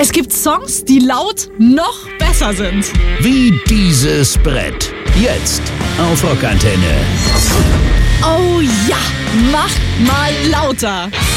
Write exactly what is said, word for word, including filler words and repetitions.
Es gibt Songs, die laut noch besser sind. Wie dieses Brett. Jetzt auf Rockantenne. Oh ja, mach mal lauter.